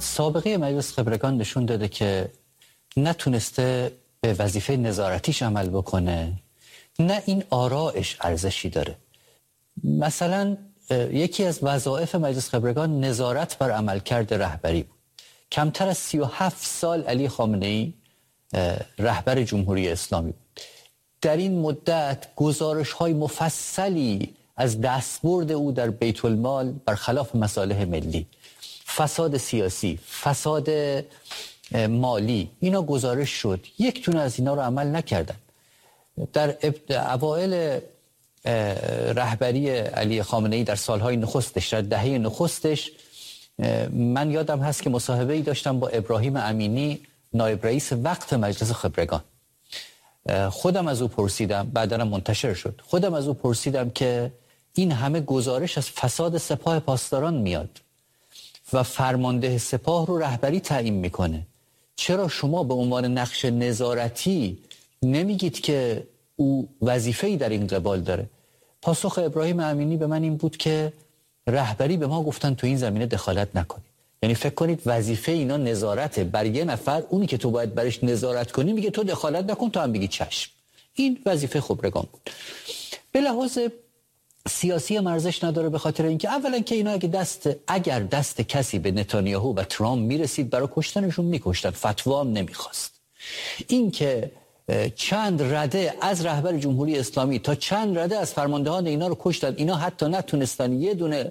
سابقه مجلس خبرگان نشون داده که نتونسته به وظیفه نظارتیش عمل بکنه، نه این آرایش ارزشی داره. مثلا یکی از وظایف مجلس خبرگان نظارت بر عملکرد رهبری بود. کمتر از 37 سال علی خامنه‌ای رهبر جمهوری اسلامی بود. در این مدت گزارش‌های مفصلی از دستبرد او در بیت المال برخلاف مصالح ملی، فساد سیاسی، فساد مالی، اینا گزارش شد. یک تونه از اینا رو عمل نکردن. در اوایل رهبری علی خامنه‌ای در سالهای نخستش، در دهه نخستش، من یادم هست که مصاحبه‌ای داشتم با ابراهیم امینی، نایب رئیس وقت مجلس خبرگان. خودم از او پرسیدم، بعداً منتشر شد، خودم از او پرسیدم که این همه گزارش از فساد سپاه پاسداران میاد و فرمانده سپاه رو رهبری تعیین میکنه، چرا شما به عنوان نقش نظارتی نمیگید که او وظیفه‌ای در این قبال داره؟ پاسخ ابراهیم امینی به من این بود که رهبری به ما گفتن تو این زمینه دخالت نکنید. یعنی فکر کنید وظیفه اینا نظارته بر یه نفر، اونی که تو باید برش نظارت کنی میگه تو دخالت نکن، تو هم بگی چشم. این وظیفه خبرگان بود. به لحاظ سیاسی مرزش نداره، به خاطر اینکه اولا که اینا اگر دست کسی به نتانیاهو و ترامپ میرسید برای کشتنشون میکشتن، فتوا هم نمیخواست. این که چند رده از رهبر جمهوری اسلامی تا چند رده از فرماندهان اینا رو کشتن، اینا حتی نتونستن یه دونه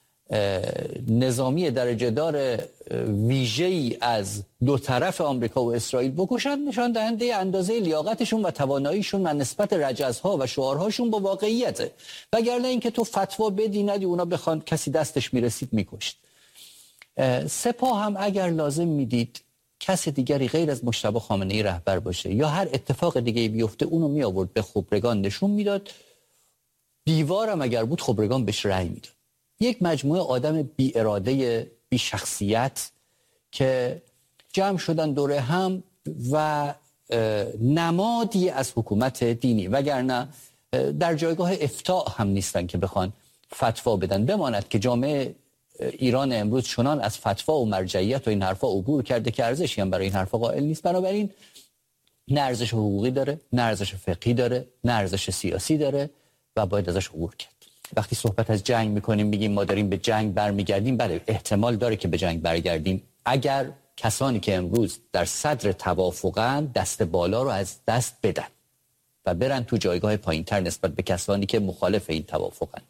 نظامی درجه دار ویژه‌ای از دو طرف آمریکا و اسرائیل بکشن، نشان دهنده اندازه لیاقتشون و تواناییشون و نسبت رجزها و شعارهاشون با واقعیته. وگرنه اینکه تو فتوا بدی ندی اونا بخوان، کسی دستش میرسید میکشت. سپاه هم اگر لازم میدید کس دیگری غیر از مجتبی خامنه‌ای رهبر باشه یا هر اتفاق دیگه بیفته، اونو می آورد به خبرگان نشون میداد. دیوارم اگر بود خبرگان بهش رأی میداد. یک مجموعه آدم بی اراده، بی شخصیت که جمع شدن دوره هم و نمادی از حکومت دینی، وگرنه در جایگاه افتاء هم نیستن که بخوان فتوا بدن. بماند که جامعه ایران امروز چنان از فتوا و مرجعیت و این حرفا عبور کرده که ارزشی هم برای این حرفا قائل نیست. بنابراین نه ارزش حقوقی داره، نه ارزش فقهی داره، نه ارزش سیاسی داره و باید ازش عبور کرد. وقتی صحبت از جنگ میکنیم میگیم ما داریم به جنگ برمیگردیم، بله احتمال داره که به جنگ برگردیم اگر کسانی که امروز در صدر توافقن دست بالا رو از دست بدن و برن تو جایگاه پایینتر نسبت به کسانی که مخالف این توافقن.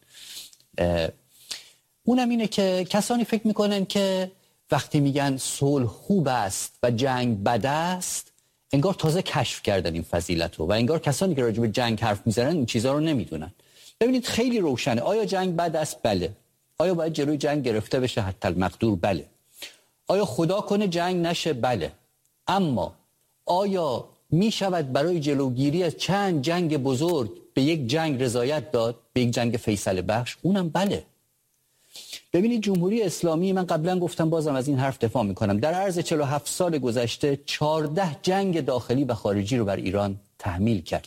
اونم اینه که کسانی فکر میکنن که وقتی میگن صلح خوب است و جنگ بد است، انگار تازه کشف کردن این فضیلت رو و انگار کسانی که راجع به جنگ حرف میزنن این چیزا رو نمیدونن. ببینید خیلی روشنه. آیا جنگ بد است؟ بله. آیا باید جلوی جنگ گرفته بشه؟ حتی المقدور بله. آیا خدا کنه جنگ نشه؟ بله. اما آیا می شود برای جلوگیری از چند جنگ بزرگ به یک جنگ رضایت داد، به یک جنگ فیصله بخش؟ اونم بله. ببینید جمهوری اسلامی، من قبلا گفتم بازم از این حرف دفاع میکنم، در عرض 47 سال گذشته 14 جنگ داخلی و خارجی رو بر ایران تحمیل کرد.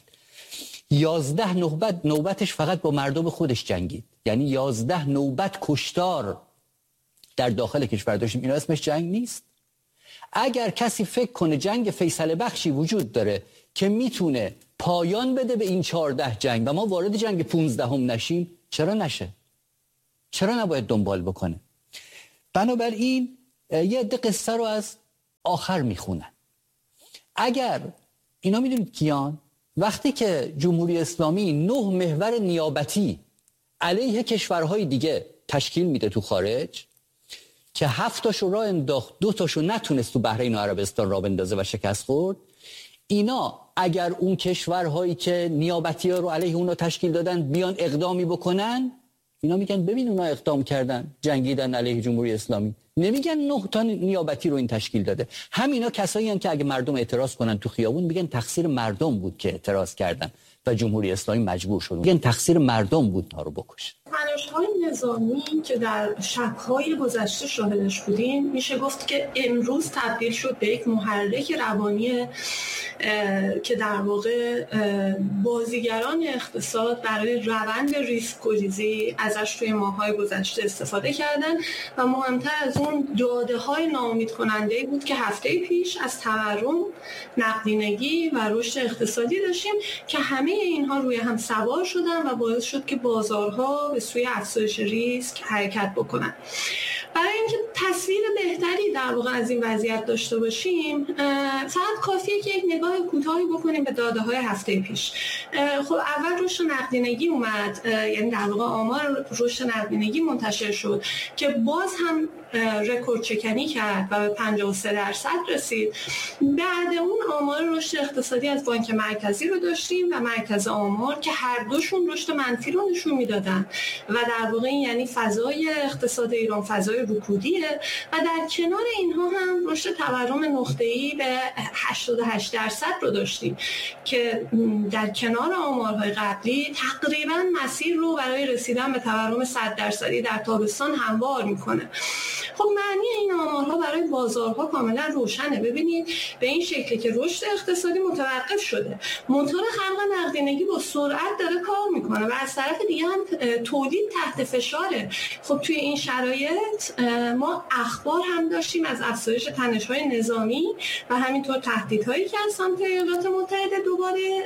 11 نوبتش فقط با مردم خودش جنگید. یعنی 11 نوبت کشتار در داخل کشور داشتیم. اینا اسمش جنگ نیست؟ اگر کسی فکر کنه جنگ فیصله بخشی وجود داره که میتونه پایان بده به این 14 جنگ و ما وارد جنگ 15 هم نشیم، چرا نشه؟ چرا نباید دنبال بکنه؟ بنابراین یه عده قصه رو از آخر میخونن. اگر اینا میدونید کیان؟ وقتی که جمهوری اسلامی 9 محور نیابتی علیه کشورهای دیگه تشکیل میده تو خارج که 7 تاشو راه انداخت، 2 تاشو نتونست تو بحرین و عربستان راه بندازه و شکست خورد، اینا اگر اون کشورهایی که نیابتی‌ها رو علیه اونا تشکیل دادن بیان اقدامی بکنن، اینا میگن ببین اونا اقدام کردن، جنگیدن علیه جمهوری اسلامی. نمیگن 9 تا نیابتی رو این تشکیل داده. همینا کسایی هستن که اگه مردم اعتراض کنن تو خیابون میگن تقصیر مردم بود که اعتراض کردن و جمهوری اسلامی مجبور شد. میگن تقصیر مردم بود تا رو بکشه. تلاش‌های نظامی که در شب‌های گذشته شاهدش بودیم، میشه گفت که امروز تبدیل شد به یک محرک روانی که در واقع بازیگران اقتصاد برای روند ریسک گریزی ازش توی ماه‌های گذشته استفاده کردن و مهمتر از اون داده‌های ناامید کننده بود که هفته پیش از تورم، نقدینگی و رشد اقتصادی داشتیم که همه اینها روی هم سوار شدن و باعث شد که بازارها به سوی افزایش ریسک حرکت بکنن. برای اینکه تصویر بهتری در واقع از این وضعیت داشته باشیم، فقط کافیه که یک نگاه کوتاهی بکنیم به داده‌های هفته پیش. خب اول رشد نقدینگی اومد، یعنی در واقع آمار رشد نقدینگی منتشر شد که باز هم رکورد شکنی کرد و به 53% رسید. بعد اون آمار رشد اقتصادی از بانک مرکزی رو داشتیم و مرکز آمار که هر دوشون رشد منفی رو نشون میدادن و در واقع یعنی فضای اقتصاد ایران فضای رکودیه و در کنار اینها هم رشد تورم نقطه‌ای به 88% رو داشتیم که در کنار آمارهای قبلی تقریبا مسیر رو برای رسیدن به تورم 100% در تابستان هموار میکنه. خب معنی این آمارها برای بازارها کاملا روشنه. ببینید به این شکلی که رشد اقتصادی متوقف شده، موتور خلق نقدینگی با سرعت داره کار میکنه و از طرف دیگه هم تولید تحت فشاره. خب توی این شرایط ما اخبار هم داشتیم از افزایش تنش‌های نظامی و همینطور تهدیدهایی که از سمت ایالات متحده دوباره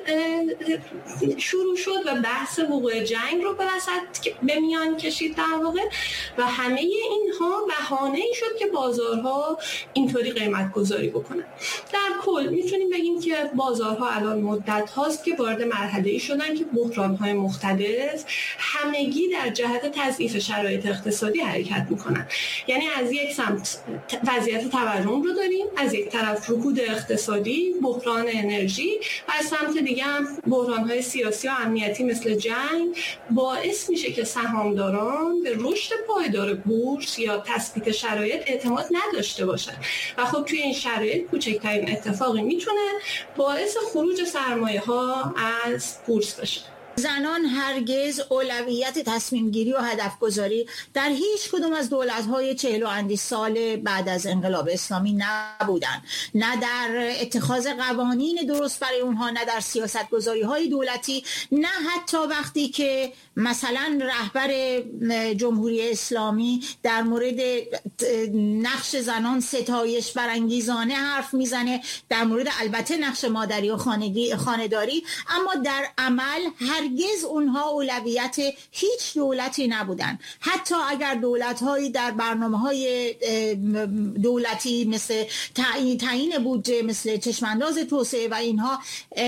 شروع شد و بحث وقوع جنگ رو به میان کشید در واقع و همه اینها بهانه‌ای شد که بازارها اینطوری قیمت گذاری بکنن. در کل میتونیم بگیم که بازارها الان مدت هاست که وارد مرحله‌ای شدن که بحران‌های مختلف همگی در جهت تضعیف شرایط اقتصادی حرکت میکنن. یعنی از یک سمت وضعیت تورم رو داریم، از یک طرف رکود اقتصادی، بحران انرژی و از سمت دیگه هم بحران‌های سیاسی و امنیتی مثل جنگ باعث میشه که سهامداران به رشد پایدار بورس یا تثبیت شرایط اعتماد نداشته باشن و خب توی این شرایط کوچکترین اتفاقی میتونه باعث خروج سرمایه‌ها از بورس بشه. زنان هرگز اولویت تصمیم گیری و هدف گذاری در هیچ کدوم از دولت‌های 40 و اندی سال بعد از انقلاب اسلامی نبودن، نه در اتخاذ قوانین درست برای اونها، نه در سیاست گذاری‌های دولتی، نه حتی وقتی که مثلا رهبر جمهوری اسلامی در مورد نقش زنان ستایش برانگیزانه حرف میزنه، در مورد البته نقش مادری و خانه‌داری، اما در عمل هرگز اونها اولویت هیچ دولتی نبودن. حتی اگر دولت‌هایی در برنامه‌های دولتی مثل تعیین بودجه، مثل چشمانداز توسعه و اینها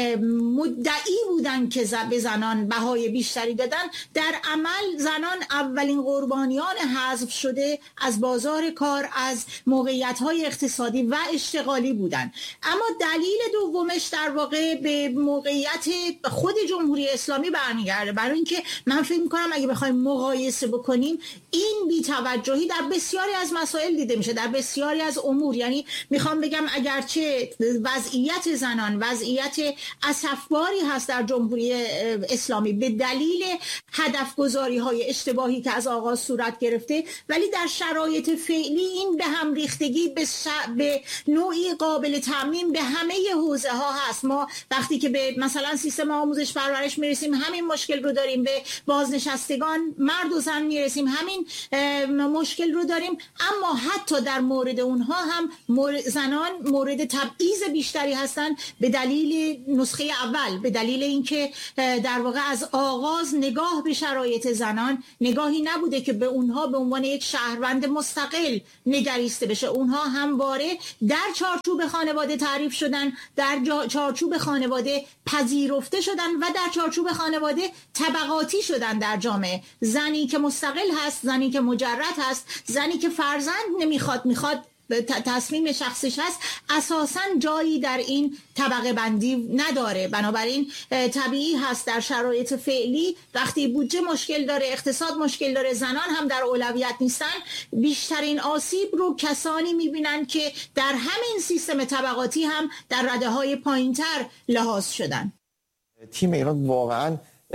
مدعی بودن که به زنان بهای بیشتری دادن، در عمل زنان اولین قربانیان حذف شده از بازار کار، از موقعیت‌های اقتصادی و اشتغالی بودن. اما دلیل دومش در واقع به موقعیت خود جمهوری اسلامی برمیگرده، برای اینکه من فکر می‌کنم اگه بخوایم مقایسه بکنیم این بی‌توجهی در بسیاری از مسائل دیده میشه، در بسیاری از امور. یعنی میخوام بگم اگرچه وضعیت زنان وضعیت اسفباری هست در جمهوری اسلامی به دلیل هدف گذاری های اشتباهی که از آغاز صورت گرفته، ولی در شرایط فعلی این به هم ریختگی به نوعی قابل تعمیم به همه حوزه ها هست. ما وقتی که به مثلا سیستم آموزش پرورش میرسیم همین مشکل رو داریم، به بازنشستگان مرد و زن میرسیم همین مشکل رو داریم. اما حتی در مورد اونها هم زنان مورد تبعیض بیشتری هستن به دلیل نسخه اول، به دلیل اینکه در واقع از آغاز نگاه به شرایط زنان نگاهی نبوده که به اونها به عنوان یک شهروند مستقل نگریسته بشه. اونها همواره در چارچوب خانواده تعریف شدن، در چارچوب خانواده پذیرفته شدن و در چارچوب خانواده طبقاتی شدن در جامعه. زنی که مستقل هست، زنی که مجرد هست، زنی که فرزند میخواد تصمیم شخصیش هست، اساساً جایی در این طبقه بندی نداره. بنابراین طبیعی هست در شرایط فعلی وقتی بودجه مشکل داره، اقتصاد مشکل داره، زنان هم در اولویت نیستن، بیشترین آسیب رو کسانی میبینن که در همین سیستم طبقاتی هم در رده‌های پایین‌تر لحاظ شدن. تیم ایران واقعاً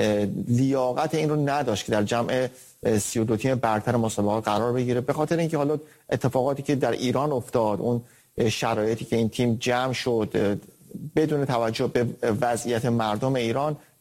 لیاقت این رو نداشت که در جمع 32 تیم برتر مسابقه قرار بگیره، به خاطر اینکه حالا اتفاقاتی که در ایران افتاد، اون شرایطی که این تیم جمع شد بدون توجه به وضعیت مردم ایران،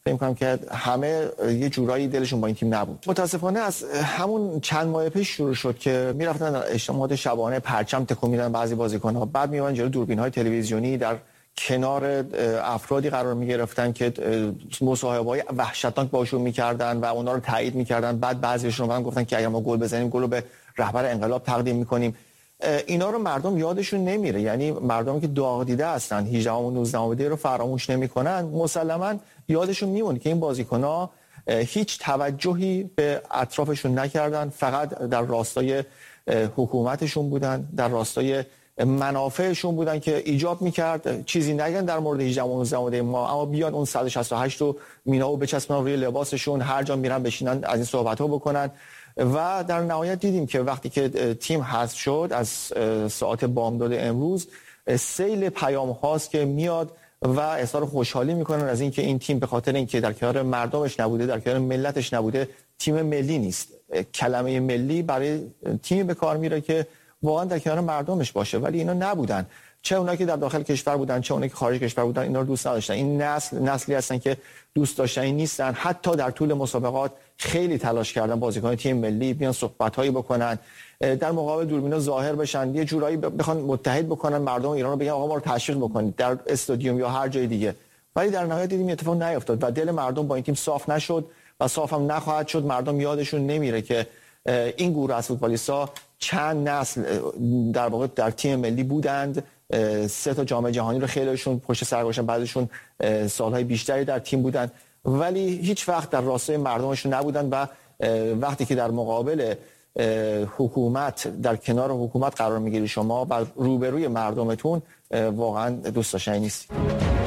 فکر کنم که همه یه جورایی دلشون با این تیم نبود. متاسفانه از همون چند ماه پیش شروع شد که میرفتن در اجتماعات شبانه پرچم تکون میدن بعضی بازیکن‌ها، بعد میومدن جلوی دوربین‌های تلویزیونی در کنار افرادی قرار میگرفتن که مصاحبه‌های وحشتناک باشون میکردن و اونا رو تایید میکردن. بعد بعضیشون اومدن گفتن که اگر ما گل بزنیم گل رو به رهبر انقلاب تقدیم میکنیم. اینا رو مردم یادشون نمیره، یعنی مردمی که داغ دیده هستن 18 و 19 دی رو فراموش نمیکنن، مسلما یادشون میمونه که این بازیکن‌ها هیچ توجهی به اطرافشون نکردن، فقط در راستای حکومتشون بودن، در راستای منافعشون بودن که ایجاب میکرد چیزی نگن در مورد 18 و 19 دی ما، اما بیان اون 168 رو میناو بچسبونن روی لباسشون، هر جا میرن بشینن از این صحبت‌ها بکنن. و در نهایت دیدیم که وقتی که تیم حذف شد از ساعات بامداد امروز، سیل پیام هاست که میاد و اظهار خوشحالی میکنن از اینکه این تیم به خاطر اینکه در کنار مردمش نبوده، در کنار ملتش نبوده، تیم ملی نیست. کلمه ملی برای تیم به کار میره که واقعا در کنار مردمش باشه، ولی اینا نبودن. چه اونایی که در داخل کشور بودن چه اونایی که خارج کشور بودن اینا رو دوست نداشتن. این نسلی هستن که دوست داشتنی نیستن. حتی در طول مسابقات خیلی تلاش کردن بازیکن تیم ملی بیان صحبت‌هایی بکنن، در مقابل دوربینا ظاهر بشن، یه جورایی بخوان متحد بکنن مردم ایران رو، بگن آقا ما رو تشویق بکنید در استادیوم یا هر جای دیگه. ولی در نهایت دیدیم اتفاق نیفتاد و دل مردم با این تیم صاف نشد و صاف هم نخواهد شد. مردم یادشون نمیره که این گروه از فوتبالیست‌ها چند نسل در واقع در تیم ملی بودند، 3 تا جام جهانی رو خیلیشون پشت سر گذاشتن، بعضیشون سالهای بیشتری در تیم بودن، ولی هیچ وقت در راستای مردمشون نبودن و وقتی که در مقابل حکومت، در کنار حکومت قرار میگیری شما و روبروی مردمتون، واقعا دوست داشتنی نیست.